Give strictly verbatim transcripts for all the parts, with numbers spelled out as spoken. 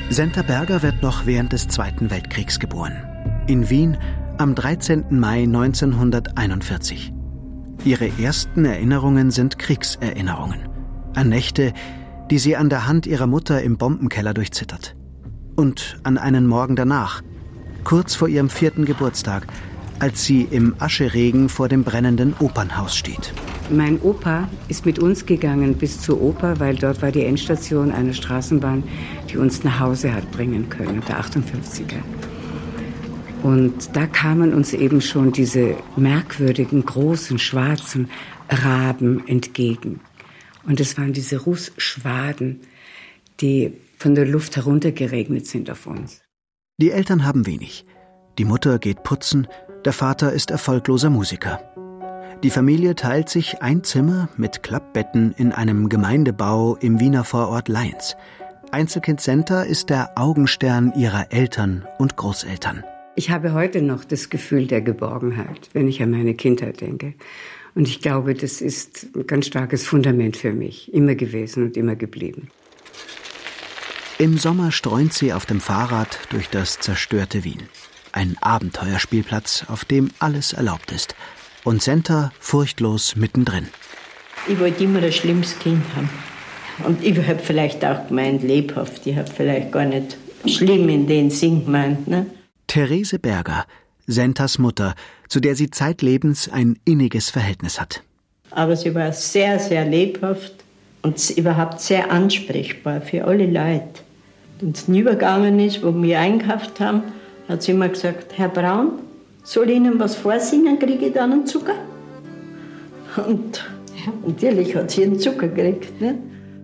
Senta Berger wird noch während des Zweiten Weltkriegs geboren. In Wien am dreizehnten Mai neunzehnhunderteinundvierzig. Ihre ersten Erinnerungen sind Kriegserinnerungen. An Nächte, die sie an der Hand ihrer Mutter im Bombenkeller durchzittert. Und an einen Morgen danach, kurz vor ihrem vierten Geburtstag, als sie im Ascheregen vor dem brennenden Opernhaus steht. Mein Opa ist mit uns gegangen bis zur Oper, weil dort war die Endstation einer Straßenbahn, die uns nach Hause hat bringen können, der achtundfünfziger. Und da kamen uns eben schon diese merkwürdigen, großen, schwarzen Raben entgegen. Und es waren diese Rußschwaden, die von der Luft heruntergeregnet sind auf uns. Die Eltern haben wenig. Die Mutter geht putzen, der Vater ist erfolgloser Musiker. Die Familie teilt sich ein Zimmer mit Klappbetten in einem Gemeindebau im Wiener Vorort Leins. Einzelkind Senta ist der Augenstern ihrer Eltern und Großeltern. Ich habe heute noch das Gefühl der Geborgenheit, wenn ich an meine Kindheit denke. Und ich glaube, das ist ein ganz starkes Fundament für mich, immer gewesen und immer geblieben. Im Sommer streunt sie auf dem Fahrrad durch das zerstörte Wien. Ein Abenteuerspielplatz, auf dem alles erlaubt ist. Und Senta furchtlos mittendrin. Ich wollte immer ein schlimmes Kind haben. Und ich habe vielleicht auch gemeint, lebhaft. Ich habe vielleicht gar nicht schlimm in den Sinn gemeint. Ne? Therese Berger, Sentas Mutter, zu der sie zeitlebens ein inniges Verhältnis hat. Aber sie war sehr, sehr lebhaft und überhaupt sehr ansprechbar für alle Leute. Wenn es übergegangen ist, wo wir einkauft haben, hat sie immer gesagt, Herr Braun, soll ich Ihnen was vorsingen, kriege ich dann einen Zucker? Und ja, natürlich hat sie einen Zucker gekriegt. Ne?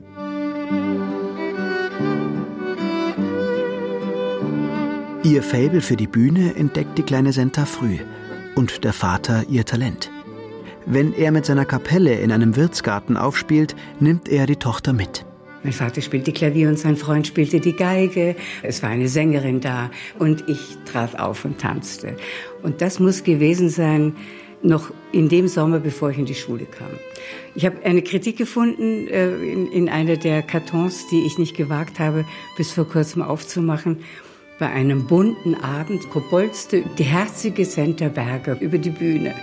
Ihr Faible für die Bühne entdeckt die kleine Senta früh und der Vater ihr Talent. Wenn er mit seiner Kapelle in einem Wirtsgarten aufspielt, nimmt er die Tochter mit. Mein Vater spielte Klavier und sein Freund spielte die Geige. Es war eine Sängerin da und ich trat auf und tanzte. Und das muss gewesen sein, noch in dem Sommer, bevor ich in die Schule kam. Ich habe eine Kritik gefunden äh, in, in einer der Kartons, die ich nicht gewagt habe, bis vor kurzem aufzumachen. Bei einem bunten Abend kobolzte die herzige Senta Berger über die Bühne.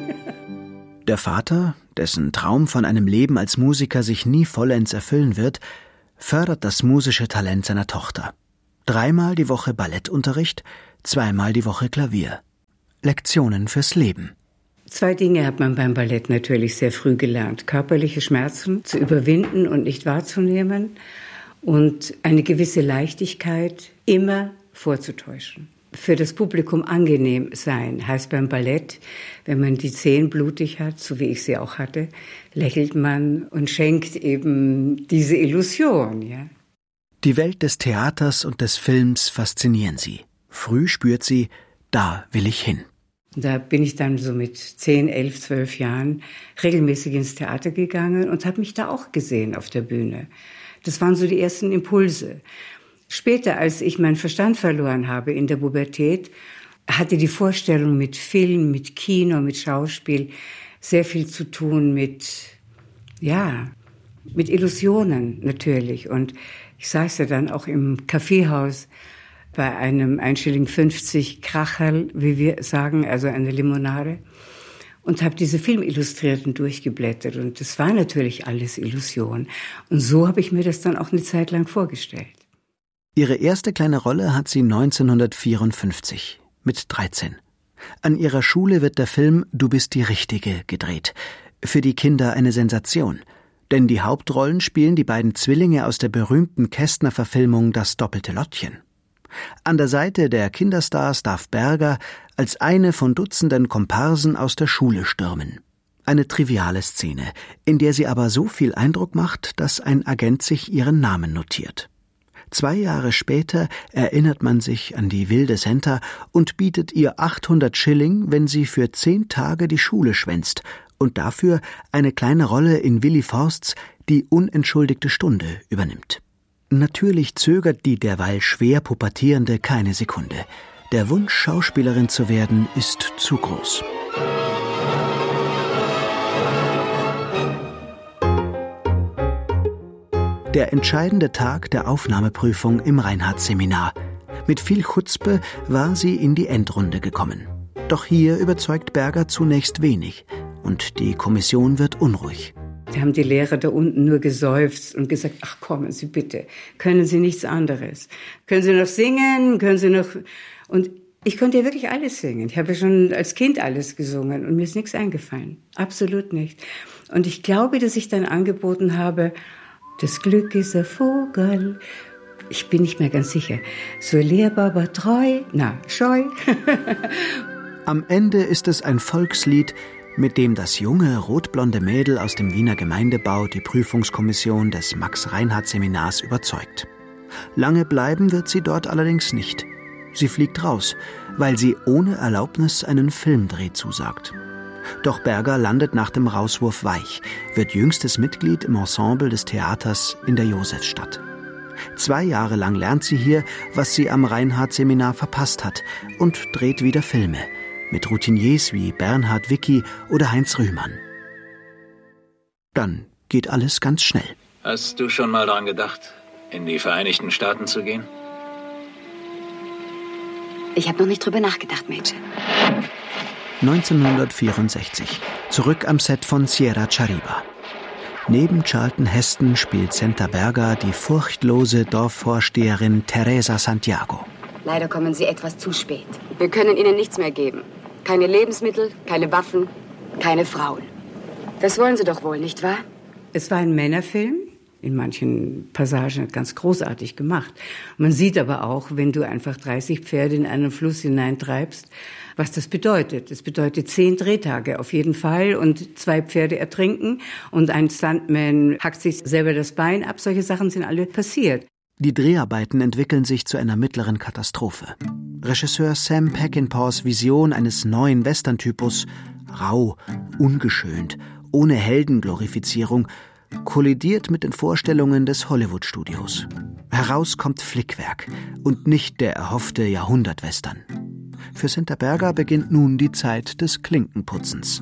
Der Vater, dessen Traum von einem Leben als Musiker sich nie vollends erfüllen wird, fördert das musische Talent seiner Tochter. Dreimal die Woche Ballettunterricht, zweimal die Woche Klavier. Lektionen fürs Leben. Zwei Dinge hat man beim Ballett natürlich sehr früh gelernt. Körperliche Schmerzen zu überwinden und nicht wahrzunehmen und eine gewisse Leichtigkeit immer vorzutäuschen. Für das Publikum angenehm sein heißt beim Ballett, wenn man die Zehen blutig hat, so wie ich sie auch hatte, lächelt man und schenkt eben diese Illusion. Ja? Die Welt des Theaters und des Films faszinieren sie. Früh spürt sie, da will ich hin. Da bin ich dann so mit zehn, elf, zwölf Jahren regelmäßig ins Theater gegangen und habe mich da auch gesehen auf der Bühne. Das waren so die ersten Impulse. Später, als ich meinen Verstand verloren habe in der Pubertät, hatte die Vorstellung mit Film, mit Kino, mit Schauspiel sehr viel zu tun mit, ja, mit Illusionen natürlich. Und ich saß ja dann auch im Kaffeehaus bei einem ein Schilling fünfzig Kracherl, wie wir sagen, also eine Limonade, und habe diese Filmillustrierten durchgeblättert. Und das war natürlich alles Illusion. Und so habe ich mir das dann auch eine Zeit lang vorgestellt. Ihre erste kleine Rolle hat sie neunzehnhundertvierundfünfzig, mit dreizehn. An ihrer Schule wird der Film »Du bist die Richtige« gedreht. Für die Kinder eine Sensation. Denn die Hauptrollen spielen die beiden Zwillinge aus der berühmten Kästner-Verfilmung »Das doppelte Lottchen«. An der Seite der Kinderstars darf Berger als eine von Dutzenden Komparsen aus der Schule stürmen. Eine triviale Szene, in der sie aber so viel Eindruck macht, dass ein Agent sich ihren Namen notiert. Zwei Jahre später erinnert man sich an die wilde Senta und bietet ihr achthundert Schilling, wenn sie für zehn Tage die Schule schwänzt und dafür eine kleine Rolle in Willi Forsts »Die unentschuldigte Stunde« übernimmt. Natürlich zögert die derweil schwer Pubertierende keine Sekunde. Der Wunsch, Schauspielerin zu werden, ist zu groß. Der entscheidende Tag der Aufnahmeprüfung im Reinhardt-Seminar. Mit viel Chutzpe war sie in die Endrunde gekommen. Doch hier überzeugt Berger zunächst wenig und die Kommission wird unruhig. Da haben die Lehrer da unten nur geseufzt und gesagt, ach kommen Sie bitte, können Sie nichts anderes? Können Sie noch singen? Können Sie noch... Und ich konnte ja wirklich alles singen. Ich habe ja schon als Kind alles gesungen und mir ist nichts eingefallen. Absolut nicht. Und ich glaube, dass ich dann angeboten habe, das Glück ist ein Vogel. Ich bin nicht mehr ganz sicher. So lieb, aber treu, na, scheu. Am Ende ist es ein Volkslied, mit dem das junge, rotblonde Mädel aus dem Wiener Gemeindebau die Prüfungskommission des Max-Reinhardt-Seminars überzeugt. Lange bleiben wird sie dort allerdings nicht. Sie fliegt raus, weil sie ohne Erlaubnis einen Filmdreh zusagt. Doch Berger landet nach dem Rauswurf weich, wird jüngstes Mitglied im Ensemble des Theaters in der Josefstadt. Zwei Jahre lang lernt sie hier, was sie am Reinhardt-Seminar verpasst hat und dreht wieder Filme mit Routiniers wie Bernhard Wicki oder Heinz Rühmann. Dann geht alles ganz schnell. Hast du schon mal daran gedacht, in die Vereinigten Staaten zu gehen? Ich habe noch nicht drüber nachgedacht, Mädchen. neunzehnhundertvierundsechzig. Zurück am Set von Sierra Chariba. Neben Charlton Heston spielt Senta Berger die furchtlose Dorfvorsteherin Teresa Santiago. Leider kommen Sie etwas zu spät. Wir können Ihnen nichts mehr geben. Keine Lebensmittel, keine Waffen, keine Frauen. Das wollen Sie doch wohl, nicht wahr? Es war ein Männerfilm, in manchen Passagen ganz großartig gemacht. Man sieht aber auch, wenn du einfach dreißig Pferde in einen Fluss hineintreibst, was das bedeutet. Das bedeutet zehn Drehtage auf jeden Fall und zwei Pferde ertrinken und ein Stuntman hackt sich selber das Bein ab. Solche Sachen sind alle passiert. Die Dreharbeiten entwickeln sich zu einer mittleren Katastrophe. Regisseur Sam Peckinpahs Vision eines neuen Western-Typus, rau, ungeschönt, ohne Heldenglorifizierung, kollidiert mit den Vorstellungen des Hollywood-Studios. Heraus kommt Flickwerk und nicht der erhoffte Jahrhundert-Western. Für Senta Berger beginnt nun die Zeit des Klinkenputzens.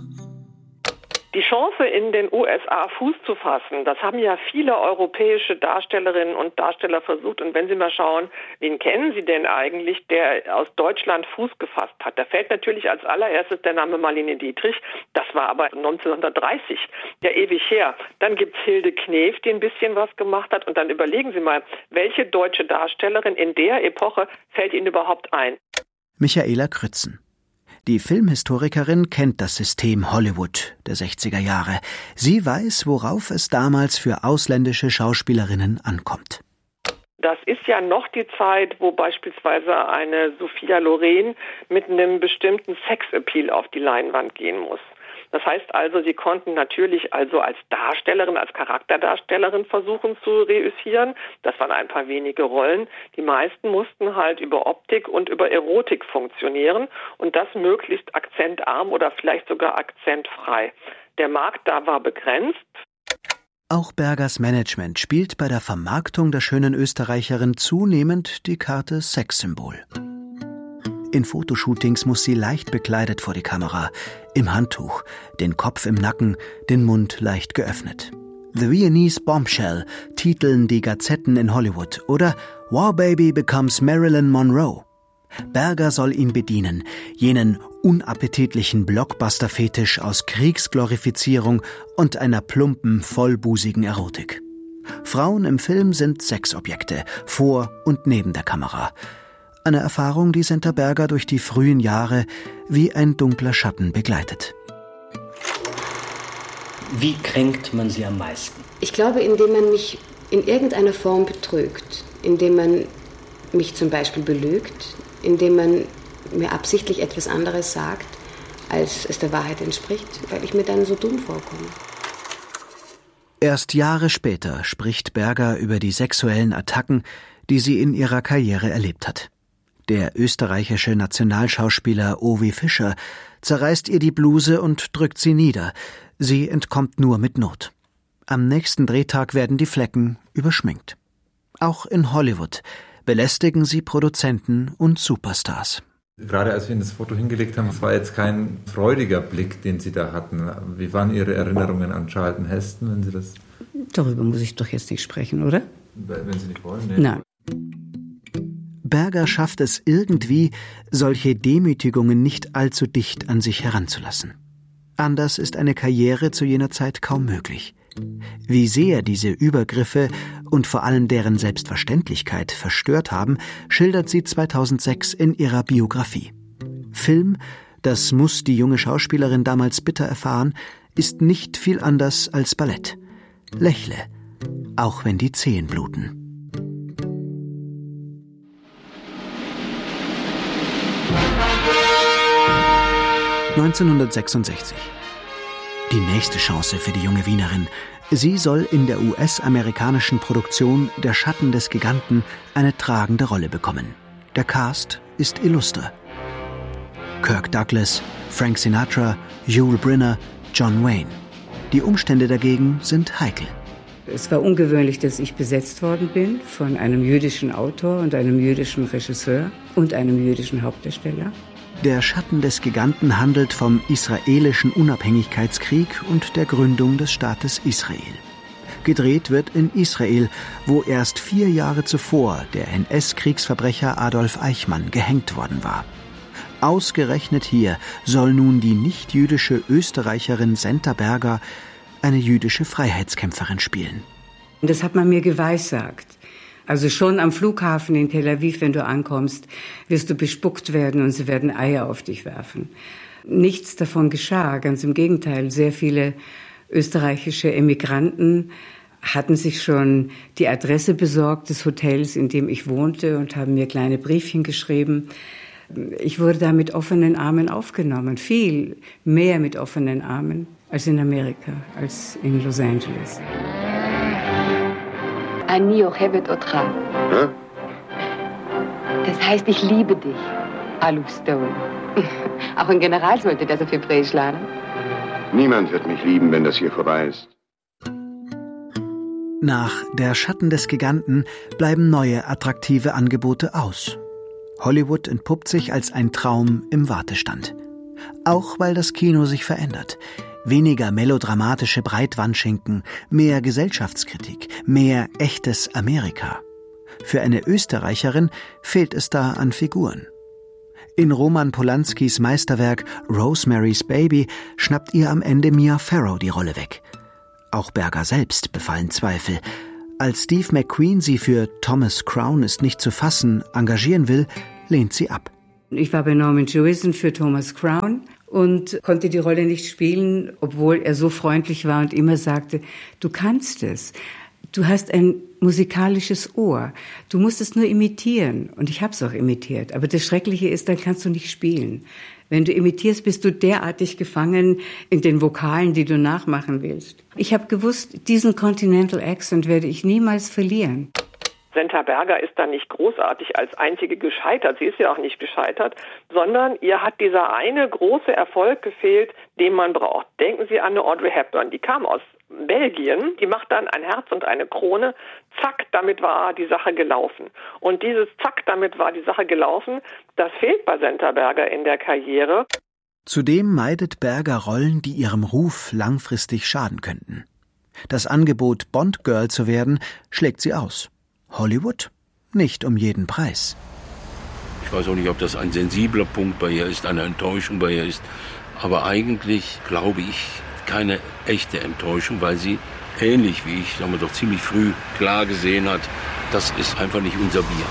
Die Chance, in den U S A Fuß zu fassen, das haben ja viele europäische Darstellerinnen und Darsteller versucht. Und wenn Sie mal schauen, wen kennen Sie denn eigentlich, der aus Deutschland Fuß gefasst hat? Da fällt natürlich als allererstes der Name Marlene Dietrich. Das war aber neunzehnhundertdreißig, ja ewig her. Dann gibt's Hilde Knef, die ein bisschen was gemacht hat. Und dann überlegen Sie mal, welche deutsche Darstellerin in der Epoche fällt Ihnen überhaupt ein? Michaela Krützen. Die Filmhistorikerin kennt das System Hollywood der sechziger Jahre. Sie weiß, worauf es damals für ausländische Schauspielerinnen ankommt. Das ist ja noch die Zeit, wo beispielsweise eine Sophia Loren mit einem bestimmten Sexappeal auf die Leinwand gehen muss. Das heißt also, sie konnten natürlich also als Darstellerin, als Charakterdarstellerin versuchen zu reüssieren. Das waren ein paar wenige Rollen. Die meisten mussten halt über Optik und über Erotik funktionieren und das möglichst akzentarm oder vielleicht sogar akzentfrei. Der Markt da war begrenzt. Auch Bergers Management spielt bei der Vermarktung der schönen Österreicherin zunehmend die Karte Sexsymbol. In Fotoshootings muss sie leicht bekleidet vor die Kamera, im Handtuch, den Kopf im Nacken, den Mund leicht geöffnet. The Viennese Bombshell titeln die Gazetten in Hollywood oder War Baby becomes Marilyn Monroe. Berger soll ihn bedienen, jenen unappetitlichen Blockbuster-Fetisch aus Kriegsglorifizierung und einer plumpen, vollbusigen Erotik. Frauen im Film sind Sexobjekte, vor und neben der Kamera. Eine Erfahrung, die Senta Berger durch die frühen Jahre wie ein dunkler Schatten begleitet. Wie kränkt man sie am meisten? Ich glaube, indem man mich in irgendeiner Form betrügt, indem man mich zum Beispiel belügt, indem man mir absichtlich etwas anderes sagt, als es der Wahrheit entspricht, weil ich mir dann so dumm vorkomme. Erst Jahre später spricht Berger über die sexuellen Attacken, die sie in ihrer Karriere erlebt hat. Der österreichische Nationalschauspieler Ovi Fischer zerreißt ihr die Bluse und drückt sie nieder. Sie entkommt nur mit Not. Am nächsten Drehtag werden die Flecken überschminkt. Auch in Hollywood belästigen sie Produzenten und Superstars. Gerade als wir Ihnen das Foto hingelegt haben, es war jetzt kein freudiger Blick, den Sie da hatten. Wie waren Ihre Erinnerungen an Charlton Heston, wenn Sie das Darüber muss ich doch jetzt nicht sprechen, oder? Wenn Sie nicht wollen, ne? Nein. Berger schafft es irgendwie, solche Demütigungen nicht allzu dicht an sich heranzulassen. Anders ist eine Karriere zu jener Zeit kaum möglich. Wie sehr diese Übergriffe und vor allem deren Selbstverständlichkeit verstört haben, schildert sie zweitausendsechs in ihrer Biografie. Film, das muss die junge Schauspielerin damals bitter erfahren, ist nicht viel anders als Ballett. Lächle, auch wenn die Zehen bluten. neunzehnhundertsechsundsechzig. Die nächste Chance für die junge Wienerin. Sie soll in der U S-amerikanischen Produktion Der Schatten des Giganten eine tragende Rolle bekommen. Der Cast ist illustre. Kirk Douglas, Frank Sinatra, Yul Brynner, John Wayne. Die Umstände dagegen sind heikel. Es war ungewöhnlich, dass ich besetzt worden bin von einem jüdischen Autor und einem jüdischen Regisseur und einem jüdischen Hauptdarsteller. Der Schatten des Giganten handelt vom israelischen Unabhängigkeitskrieg und der Gründung des Staates Israel. Gedreht wird in Israel, wo erst vier Jahre zuvor der N S-Kriegsverbrecher Adolf Eichmann gehängt worden war. Ausgerechnet hier soll nun die nicht-jüdische Österreicherin Senta Berger eine jüdische Freiheitskämpferin spielen. Das hat man mir geweissagt. Also schon am Flughafen in Tel Aviv, wenn du ankommst, wirst du bespuckt werden und sie werden Eier auf dich werfen. Nichts davon geschah, ganz im Gegenteil. Sehr viele österreichische Emigranten hatten sich schon die Adresse besorgt des Hotels, in dem ich wohnte, und haben mir kleine Briefchen geschrieben. Ich wurde da mit offenen Armen aufgenommen, viel mehr mit offenen Armen als in Amerika, als in Los Angeles. Ani ohevet otcha. Hä? Das heißt, ich liebe dich, Aluk Stone. Auch ein General sollte das auf Hebräisch lernen. Niemand wird mich lieben, wenn das hier vorbei ist. Nach Der Schatten des Giganten bleiben neue attraktive Angebote aus. Hollywood entpuppt sich als ein Traum im Wartestand. Auch weil das Kino sich verändert. Weniger melodramatische Breitwandschinken, mehr Gesellschaftskritik, mehr echtes Amerika. Für eine Österreicherin fehlt es da an Figuren. In Roman Polanskis Meisterwerk Rosemary's Baby schnappt ihr am Ende Mia Farrow die Rolle weg. Auch Berger selbst befallen Zweifel. Als Steve McQueen sie für Thomas Crown ist nicht zu fassen engagieren will, lehnt sie ab. Ich war bei Norman Jewison für Thomas Crown und konnte die Rolle nicht spielen, obwohl er so freundlich war und immer sagte, du kannst es. Du hast ein musikalisches Ohr. Du musst es nur imitieren. Und ich habe es auch imitiert. Aber das Schreckliche ist, dann kannst du nicht spielen. Wenn du imitierst, bist du derartig gefangen in den Vokalen, die du nachmachen willst. Ich habe gewusst, diesen Continental Accent werde ich niemals verlieren. Senta Berger ist da nicht großartig als einzige gescheitert. Sie ist ja auch nicht gescheitert, sondern ihr hat dieser eine große Erfolg gefehlt, den man braucht. Denken Sie an eine Audrey Hepburn, die kam aus Belgien, die macht dann ein Herz und eine Krone, zack, damit war die Sache gelaufen. Und dieses zack, damit war die Sache gelaufen, das fehlt bei Senta Berger in der Karriere. Zudem meidet Berger Rollen, die ihrem Ruf langfristig schaden könnten. Das Angebot, Bond-Girl zu werden, schlägt sie aus. Hollywood? Nicht um jeden Preis. Ich weiß auch nicht, ob das ein sensibler Punkt bei ihr ist, eine Enttäuschung bei ihr ist. Aber eigentlich glaube ich keine echte Enttäuschung, weil sie ähnlich wie ich, sagen wir doch ziemlich früh klar gesehen hat, das ist einfach nicht unser Bier.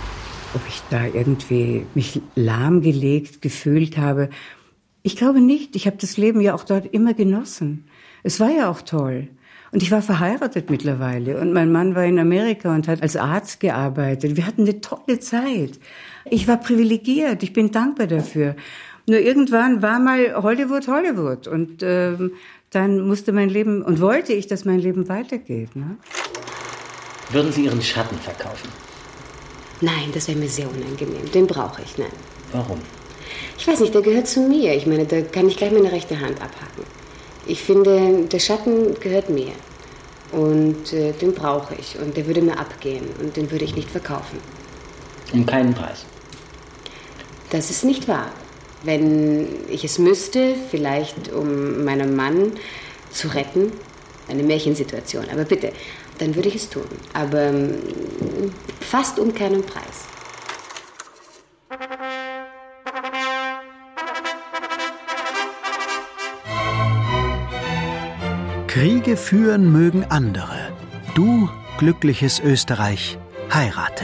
Ob ich da irgendwie mich lahmgelegt gefühlt habe, ich glaube nicht. Ich habe das Leben ja auch dort immer genossen. Es war ja auch toll. Und ich war verheiratet mittlerweile und mein Mann war in Amerika und hat als Arzt gearbeitet. Wir hatten eine tolle Zeit. Ich war privilegiert, ich bin dankbar dafür. Nur irgendwann war mal Hollywood Hollywood und ähm, dann musste mein Leben und wollte ich, dass mein Leben weitergeht. Ne? Würden Sie Ihren Schatten verkaufen? Nein, das wäre mir sehr unangenehm. Den brauche ich, nein. Warum? Ich weiß nicht, der gehört zu mir. Ich meine, da kann ich gleich meine rechte Hand abhacken. Ich finde, der Schatten gehört mir und äh, den brauche ich und der würde mir abgehen und den würde ich nicht verkaufen. Um keinen Preis? Das ist nicht wahr. Wenn ich es müsste, vielleicht um meinen Mann zu retten, eine Märchensituation. Aber bitte, dann würde ich es tun. Aber ähm, fast um keinen Preis. Kriege führen mögen andere. Du, glückliches Österreich, heirate.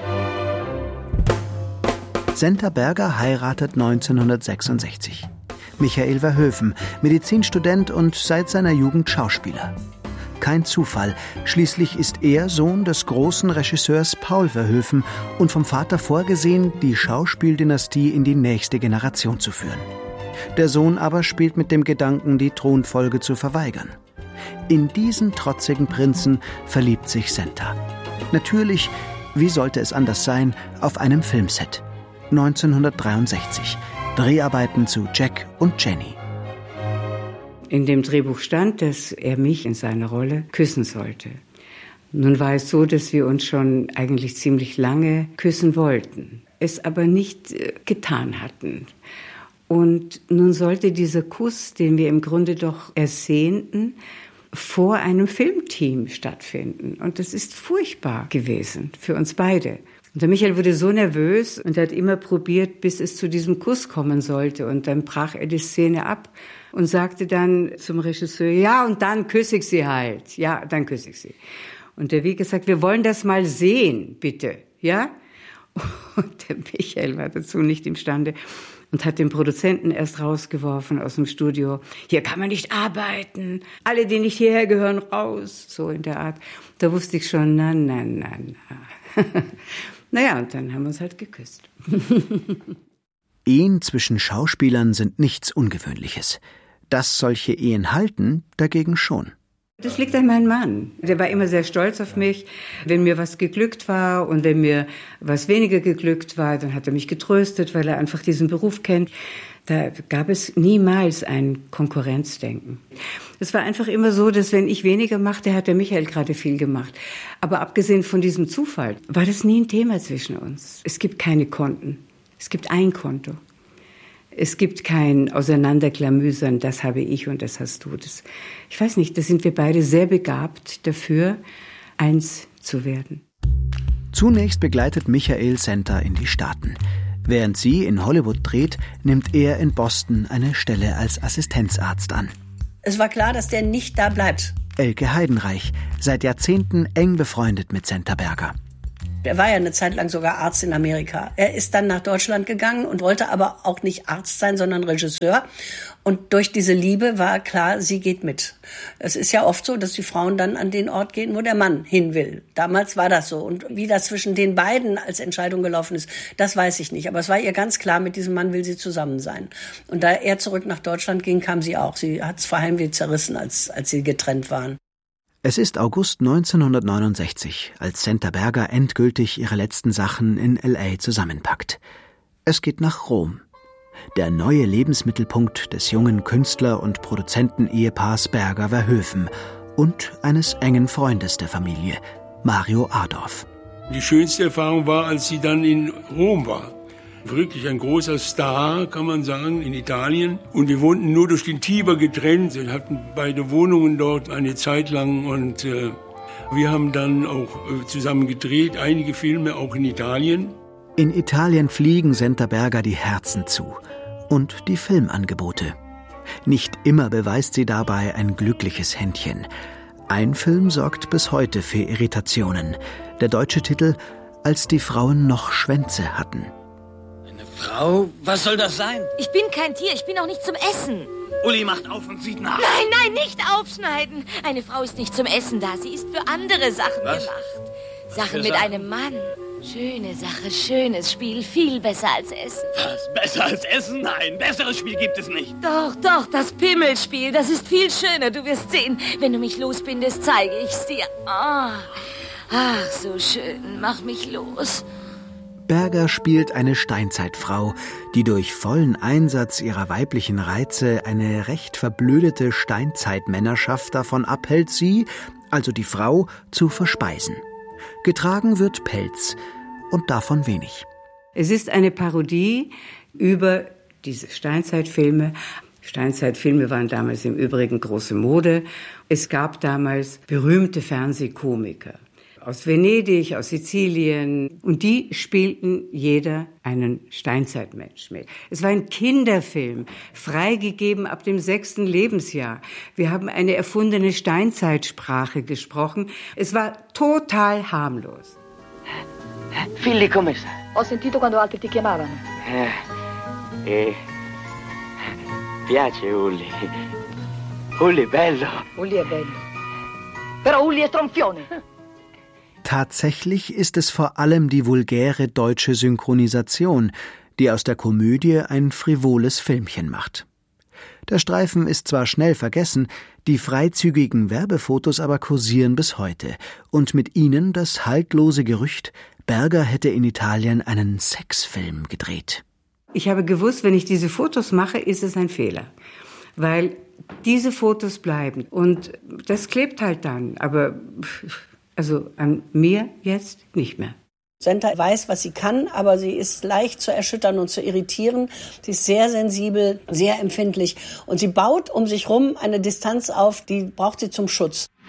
Senta Berger heiratet neunzehnhundertsechsundsechzig. Michael Verhoeven, Medizinstudent und seit seiner Jugend Schauspieler. Kein Zufall, schließlich ist er Sohn des großen Regisseurs Paul Verhoeven und vom Vater vorgesehen, die Schauspieldynastie in die nächste Generation zu führen. Der Sohn aber spielt mit dem Gedanken, die Thronfolge zu verweigern. In diesen trotzigen Prinzen verliebt sich Senta. Natürlich, wie sollte es anders sein, auf einem Filmset. neunzehnhundertdreiundsechzig. Dreharbeiten zu Jack und Jenny. In dem Drehbuch stand, dass er mich in seiner Rolle küssen sollte. Nun war es so, dass wir uns schon eigentlich ziemlich lange küssen wollten, es aber nicht äh, getan hatten. Und nun sollte dieser Kuss, den wir im Grunde doch ersehnten, vor einem Filmteam stattfinden. Und das ist furchtbar gewesen für uns beide. Und der Michael wurde so nervös und hat immer probiert, bis es zu diesem Kuss kommen sollte. Und dann brach er die Szene ab und sagte dann zum Regisseur, ja, und dann küsse ich sie halt. Ja, dann küsse ich sie. Und der wie gesagt, wir wollen das mal sehen, bitte. Ja? Und der Michael war dazu nicht imstande und hat den Produzenten erst rausgeworfen aus dem Studio. Hier kann man nicht arbeiten. Alle, die nicht hierher gehören, raus. So in der Art. Da wusste ich schon, na, na, na, na. Naja, und dann haben wir uns halt geküsst. Ehen zwischen Schauspielern sind nichts Ungewöhnliches. Dass solche Ehen halten, dagegen schon. Das liegt an meinem Mann. Der war immer sehr stolz auf mich. Wenn mir was geglückt war und wenn mir was weniger geglückt war, dann hat er mich getröstet, weil er einfach diesen Beruf kennt. Da gab es niemals ein Konkurrenzdenken. Es war einfach immer so, dass wenn ich weniger machte, hat der Michael gerade viel gemacht. Aber abgesehen von diesem Zufall war das nie ein Thema zwischen uns. Es gibt keine Konten. Es gibt ein Konto. Es gibt kein Auseinanderklamüsern, das habe ich und das hast du. Das, ich weiß nicht, da sind wir beide sehr begabt dafür, eins zu werden. Zunächst begleitet Michael Senta in die Staaten. Während sie in Hollywood dreht, nimmt er in Boston eine Stelle als Assistenzarzt an. Es war klar, dass der nicht da bleibt. Elke Heidenreich, seit Jahrzehnten eng befreundet mit Senta Berger. Er war ja eine Zeit lang sogar Arzt in Amerika. Er ist dann nach Deutschland gegangen und wollte aber auch nicht Arzt sein, sondern Regisseur. Und durch diese Liebe war klar, sie geht mit. Es ist ja oft so, dass die Frauen dann an den Ort gehen, wo der Mann hin will. Damals war das so. Und wie das zwischen den beiden als Entscheidung gelaufen ist, das weiß ich nicht. Aber es war ihr ganz klar, mit diesem Mann will sie zusammen sein. Und da er zurück nach Deutschland ging, kam sie auch. Sie hat es vor allem wie zerrissen, als, als sie getrennt waren. Es ist August neunzehnhundertneunundsechzig, als Senta Berger endgültig ihre letzten Sachen in L A zusammenpackt. Es geht nach Rom. Der neue Lebensmittelpunkt des jungen Künstler- und Produzenten-Ehepaars Berger-Verhoeven und eines engen Freundes der Familie, Mario Adorf. Die schönste Erfahrung war, als sie dann in Rom war. Wirklich ein großer Star, kann man sagen, in Italien. Und wir wohnten nur durch den Tiber getrennt. Wir hatten beide Wohnungen dort eine Zeit lang. Und äh, wir haben dann auch äh, zusammen gedreht, einige Filme auch in Italien. In Italien fliegen Senta Berger die Herzen zu. Und die Filmangebote. Nicht immer beweist sie dabei ein glückliches Händchen. Ein Film sorgt bis heute für Irritationen. Der deutsche Titel »Als die Frauen noch Schwänze hatten«. Frau, was soll das sein? Ich bin kein Tier, ich bin auch nicht zum Essen. Uli macht auf und sieht nach. Nein, nein, nicht aufschneiden. Eine Frau ist nicht zum Essen da, sie ist für andere Sachen was? gemacht. Sachen mit Sachen? einem Mann. Schöne Sache, schönes Spiel, viel besser als Essen. Was, besser als Essen? Nein, besseres Spiel gibt es nicht. Doch, doch, das Pimmelspiel, das ist viel schöner, du wirst sehen. Wenn du mich losbindest, zeige ich's dir. Oh. Ach, so schön, mach mich los. Berger spielt eine Steinzeitfrau, die durch vollen Einsatz ihrer weiblichen Reize eine recht verblödete Steinzeitmännerschaft davon abhält, sie, also die Frau, zu verspeisen. Getragen wird Pelz und davon wenig. Es ist eine Parodie über diese Steinzeitfilme. Steinzeitfilme waren damals im Übrigen große Mode. Es gab damals berühmte Fernsehkomiker aus Venedig, aus Sizilien. Und die spielten jeder einen Steinzeitmensch mit. Es war ein Kinderfilm, freigegeben ab dem sechsten Lebensjahr. Wir haben eine erfundene Steinzeitsprache gesprochen. Es war total harmlos. Philly, come sta? Ho sentito quando altri ti chiamavano. Eh, eh, piace Uli. Uli è bello. Uli è bello. Però Uli è stronfione. Tatsächlich ist es vor allem die vulgäre deutsche Synchronisation, die aus der Komödie ein frivoles Filmchen macht. Der Streifen ist zwar schnell vergessen, die freizügigen Werbefotos aber kursieren bis heute und mit ihnen das haltlose Gerücht, Berger hätte in Italien einen Sexfilm gedreht. Ich habe gewusst, wenn ich diese Fotos mache, ist es ein Fehler, weil diese Fotos bleiben und das klebt halt dann, aber also an mir jetzt nicht mehr. Senta weiß, was sie kann, aber sie ist leicht zu erschüttern und zu irritieren. Sie ist sehr sensibel, sehr empfindlich und sie baut um sich rum eine Distanz auf, die braucht sie zum Schutz.